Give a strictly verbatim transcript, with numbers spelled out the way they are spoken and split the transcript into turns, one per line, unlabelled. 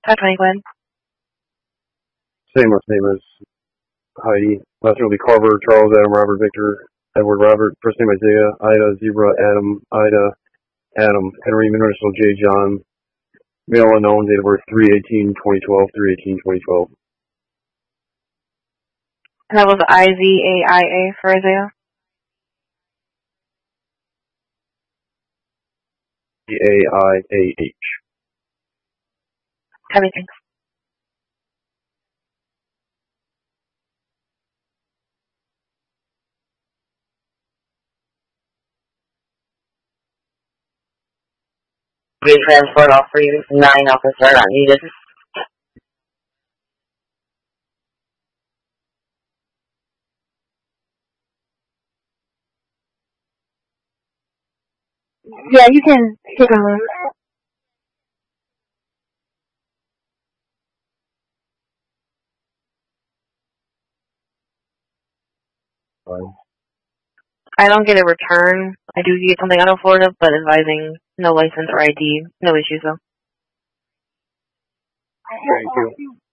five twenty, Glenn.
Same last name as Heidi. Last name will be Carver, Charles, Adam, Robert, Victor, Edward, Robert. First name Isaiah, Ida, Zebra, Adam, Ida, Adam, Henry, Minnesota, J, John. Male unknown, date of birth three eighteen twenty twelve, three eighteen twenty twelve.
That was I Z A I A for Isaiah.
Z A I A H.
Everything.
Green transport off for you. Nine officer not needed.
Yeah, you can hit on.
Fine.
I don't get a return. I do get something out of Florida, but advising no license or I D, no issues though.
Thank you.